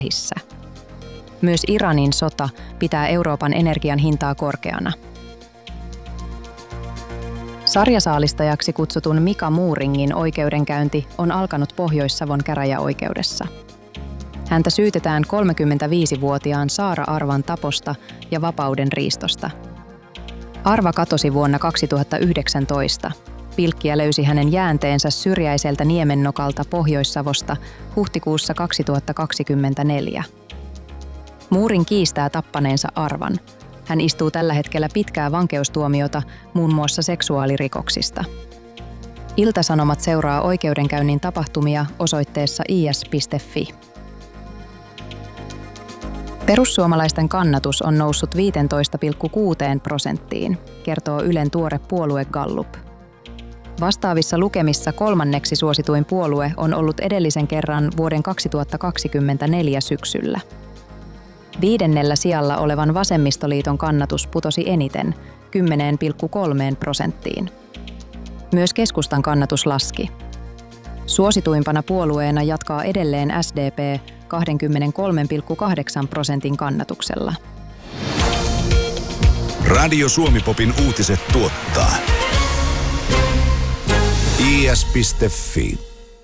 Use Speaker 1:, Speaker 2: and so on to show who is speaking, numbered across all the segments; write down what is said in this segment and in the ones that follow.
Speaker 1: vähissä. Myös Iranin sota pitää Euroopan energian hintaa korkeana. Sarjasaalistajaksi kutsutun Mika Muuringin oikeudenkäynti on alkanut Pohjois-Savon käräjäoikeudessa. Häntä syytetään 35-vuotiaan Saara Arvan taposta ja vapauden riistosta. Arva katosi vuonna 2019. Pilkkiä löysi hänen jäänteensä syrjäiseltä Niemennokalta Pohjois-Savosta huhtikuussa 2024. Muurin kiistää tappaneensa Arvan. Hän istuu tällä hetkellä pitkää vankeustuomiota muun muassa seksuaalirikoksista. Ilta-Sanomat seuraa oikeudenkäynnin tapahtumia osoitteessa is.fi. Perussuomalaisten kannatus on noussut 15,6%, kertoo Ylen tuore puoluegallup. Vastaavissa lukemissa kolmanneksi suosituin puolue on ollut edellisen kerran vuoden 2024 syksyllä. 5. sijalla olevan Vasemmistoliiton kannatus putosi eniten 10,3%. Myös keskustan kannatus laski. Suosituimpana puolueena jatkaa edelleen SDP 23,8% kannatuksella.
Speaker 2: Radio Suomi-popin uutiset tuottaa is.fi.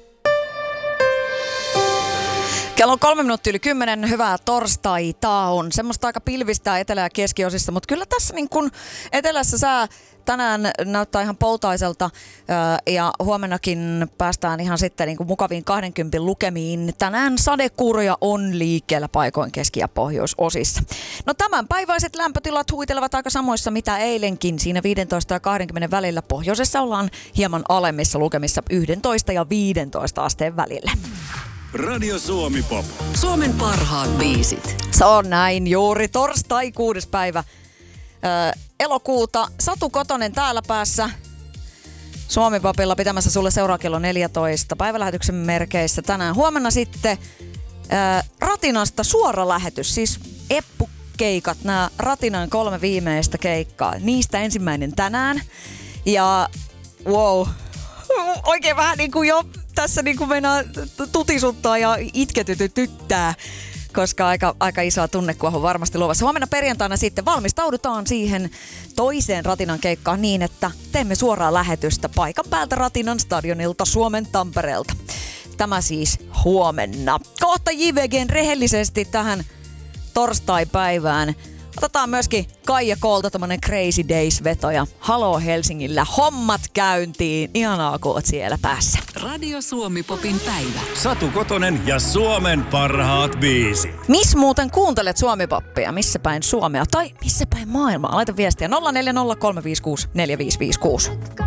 Speaker 3: Kello on 10:03. Hyvää torstaita on. Semmoista aika pilvistä etelä- ja keskiosissa, mutta kyllä tässä niin kun etelässä sää tänään näyttää ihan poutaiselta ja huomennakin päästään ihan sitten niin kuin mukaviin 20 lukemiin. Tänään sadekuuroja on liikkeellä paikoin keski- ja pohjoisosissa. No tämänpäiväiset lämpötilat huitelevat aika samoissa mitä eilenkin. Siinä 15 ja 20 välillä. Pohjoisessa ollaan hieman alemmissa lukemissa 11 ja 15 asteen välillä.
Speaker 2: Radio Suomi Pop.
Speaker 4: Suomen parhaat biisit.
Speaker 3: Se on näin juuri. Torstai 6. päivä elokuuta. Satu Kotonen täällä päässä. Suomi Popilla pitämässä sulle seuraa kello 14. Päivälähetyksen merkeissä tänään. Huomenna sitten Ratinasta suora lähetys. Siis Eppu-keikat. Nämä Ratinan 3 viimeistä keikkaa. Niistä ensimmäinen tänään. Ja wow. Oikein vähän niin kuin jo tässä niin kuin meinaa tutisuttaa ja itketytyttää, koska aika isoa tunnekuohua varmasti luvassa. Huomenna perjantaina sitten valmistaudutaan siihen toiseen Ratinan keikkaan niin, että teemme suoraa lähetystä paikan päältä Ratinan stadionilta Suomen Tampereelta. Tämä siis huomenna. Kohta JVG:n rehellisesti tähän torstai-päivään. Otetaan myöskin Kaija Kolta tommonen Crazy Days-veto ja Haloo Helsingillä hommat käyntiin. Ihanaa, kun oot siellä päässä.
Speaker 4: Radio Suomi Popin päivä.
Speaker 2: Satu Kotonen ja Suomen parhaat biisit.
Speaker 3: Missä muuten kuuntelet Suomi-poppia? Missä päin Suomea tai missä päin maailmaa? Laita viestiä 0403564556.